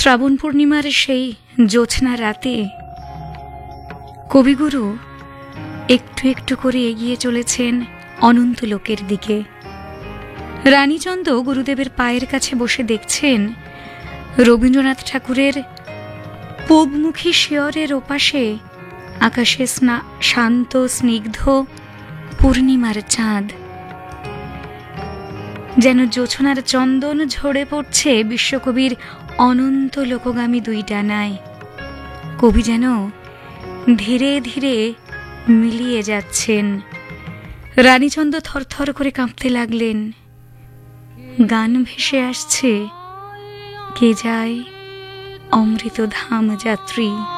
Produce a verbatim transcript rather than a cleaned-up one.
শ্রাবণ পূর্ণিমার সেই জ্যোৎস্না রাতে কবিগুরু একটু একটু করে এগিয়ে চলেছেন অনন্ত লোকের দিকে। রানীচন্দ গুরুদেবের পায়ের কাছে বসে দেখছেন রবীন্দ্রনাথ ঠাকুরের পূবমুখী শিয়রের ওপাশে আকাশে শান্ত স্নিগ্ধ পূর্ণিমার চাঁদ, যেন জোছনার চন্দন ঝরে পড়ছে বিশ্বকবির অনন্ত লোকগামী দুই ডানায়। কবি যেন ধীরে ধীরে মিলিয়ে যাচ্ছেন। রানীচন্দ থরথর করে কাঁপতে লাগলেন। গান ভেসে আসছে, কে যায় অমৃত ধাম যাত্রী।